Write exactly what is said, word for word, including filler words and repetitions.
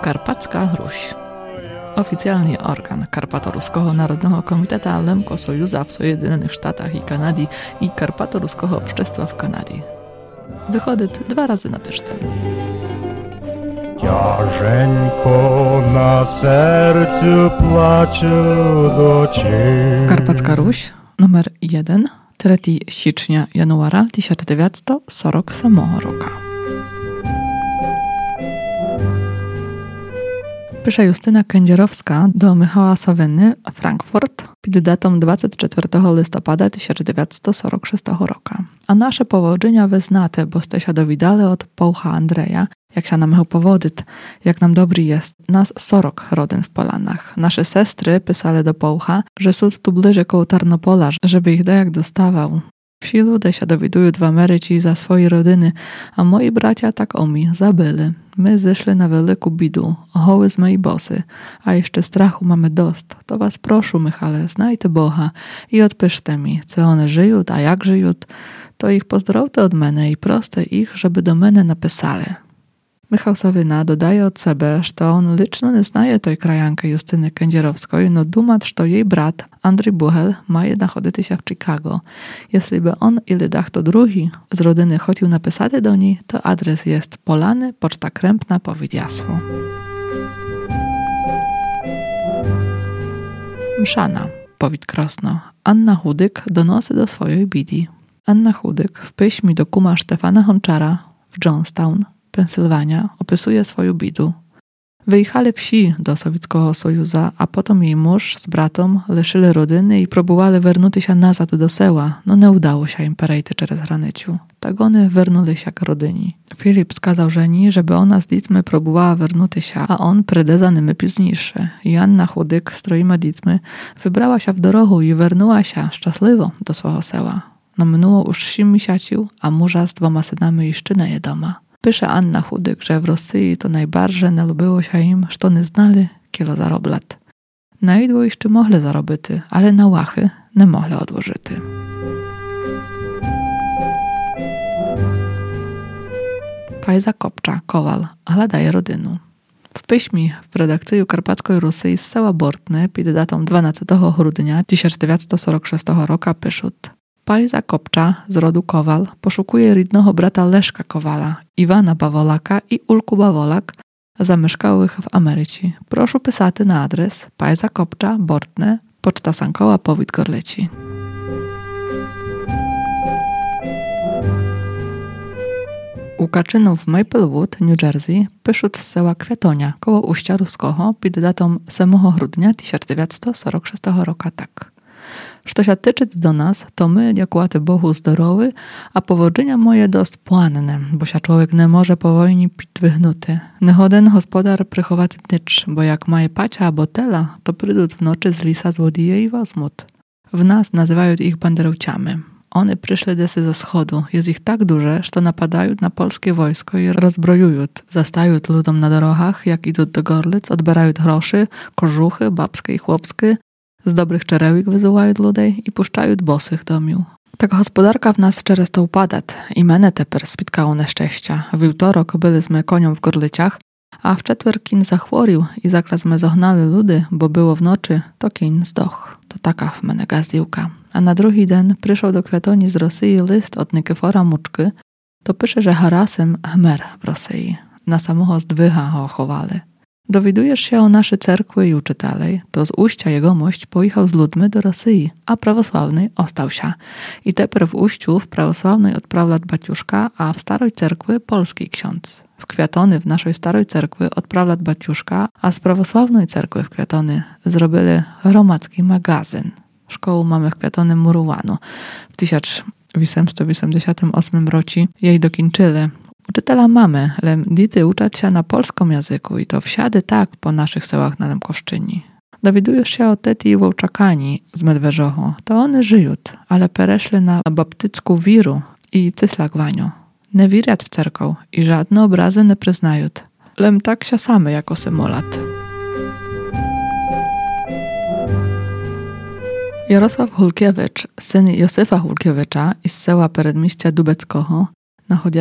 Karpacka Ruś. Oficjalny organ Karpato-Ruskiego Narodnego Komiteta Lemko Sojuza w Sojedynionych Sztatach i Kanady i Karpato-Ruskiego Общества w Kanadzie. Wychodzi dwa razy na tydzień. Ciażenько na sercu płacze docie. Karpacka Ruś, numer jeden, trzeciego sierpnia januara tysiąc dziewięćset czterdziestego ósmego roku. Pisze Justyna Kędzierowska do Michała Sawyny, Frankfurt, pod datą dwudziestego czwartego listopada tysiąc dziewięćset czterdziestego szóstego roku. A nasze powodzenia wy znate, bo ste się dowiedzieli od Połcha Andrzeja, jak się nam powodzić, jak nam dobry jest. Nas sorok rodin w Polanach. Nasze sestry pisali do Połcha, że są tu bliżej koło Tarnopola, żeby ich dajak dostawał. Wsi ludzie się dowidują w Ameryce za swoje rodziny, a moi bracia tak omi zabyli. My zeszli na wielką bidu, hoły z mojej bosy, a jeszcze strachu mamy dost. To was proszę, Michale, znajte Boha i odpiszcie mi, co one żyją, a jak żyją, to ich pozdrowte od mene i proste ich, żeby do mene napisali. Michał Sawyna dodaje od siebie, że on licznie nie znaje tej krajanki Justyny Kędzierowskiej, no dumać, że jej brat Andrzej Buchel ma nachodzić się w Chicago. Jeśli by on ili dach to drugi z rodziny chciał napisać do niej, to adres jest Polany, Poczta Krępna, powiedz jasło. Mszana, powiedz krosno. Anna Chudyk donosy do swojej bidi. Anna Chudyk w piśmie do kuma Stefana Honczara w Johnstown, Pensylwania, opisuje swoją bidu. Wyjechali wsi do Sowieckiego Sojuza, a potem jej mąż z bratą leszyli rodziny i próbowali wernuty się nazad do seła, no nie udało się im perejty przez granicu. Tak one wernuli się k rodyni. Filip skazał żeni, żeby ona z dziećmi próbowała wernuty się, a on prede za nymi piźniejszy. I Anna Chudyk z troima dziećmi wybrała się w dorogu i wernuła się szczęśliwo do swojego seła. No minęło już siedem miesięcy, a męża z dwoma synami jeszcze nie je doma. Pisze Anna Chudyk, że w Rosji to najbardziej nie lubiło się im, że nie znali, kielo zaroblat. Na idło jeszcze mogli zarobyty, ale na łachy nie mogli odłożyty. Pajza Kopcza, Kowal, ale daje rodynu. W piśmie w redakcji Karpackiej Rusy z Sela Bortny pod datą dwunastego grudnia tysiąc dziewięćset czterdziestego szóstego roku piszą: Pajza Kopcza z rodu Kowal poszukuje rідного brata Leszka Kowala, Iwana Bawolaka i Ulku Bawolak, zamieszkałych w Ameryce. Proszę pisać na adres Pajza Kopcza, Bortne, Poczta Sankoła, powiat Gorleci. U Kaczynów w Maplewood, New Jersey, piszą z sela Kwiatonia, koło Uścia Ruskiego, pod datą ósmego grudnia tysiąc dziewięćset czterdziestego szóstego roku tak. Co się tyczy do nas, to my, dziękuję Bogu, zdrowy, a powodzenia moje dost płanne, bo się człowiek nie może po wojnie pić wychnuty. Niechoden gospodar prychować nicz, bo jak maje pacia albo tela, to przyjdą w nocy z lisa złodzieje i wozmut. W nas nazywają ich banderowciami. One przyszły desy ze wschodu. Jest ich tak dużo, że napadają na polskie wojsko i rozbrojują. Zastają ludom na drogach, jak idą do Gorlic, odbierają groszy, kożuchy, babskie i chłopskie, z dobrych czerełik wyzywają ludzi i puszczają bosych domiu. Tak gospodarka w nas często upada i mnie teper spotkało nieszczęścia. W jutorok byliśmy koniom w Gorlicach, a w czetwer kin zachworił i zakraz me zohnali ludy, bo było w nocy, to kin zdoch. To taka w mnie gazdiłka. A na drugi dzień przyszedł do Kwiatoni z Rosji list od Nikifora Muczky, to pisze, że harasem Hmer w Rosji. Na samego zdwycha ho chowali. Dowiadujesz się o naszej cerkwie i uczytelej, to z Uścia jegomość pojechał z ludźmi do Rosji, a prawosławny ostał się. I teper w Uściu w prawosławnej odprawlat baciuszka, a w starej cerkwie polski ksiądz. W Kwiatony w naszej starej cerkwie odprawlat baciuszka, a z prawosławnej cerkwi w Kwiatony zrobili romacki magazyn. Szkołę mamy w Kwiatony murowaną. W tysiąc osiemset osiemdziesiątym ósmym roku jej dokończyli. Uczytela mamy, ale dzieci uczać się na polskim języku i to wsiady tak po naszych sełach na Lemkowszczyni. Dowiadujesz się o teti i Wołczakani z Medwężochu, to one żyją, ale pereszli na baptycką wiru i cyslagwaniu. Nie wierят w cerką i żadne obrazy nie przyznają, lem tak się same jako symulat. Jarosław Hulkiewicz, syn Józefa Hulkiewicza i z seła Peredmieścia Dubeckoho, nachodzi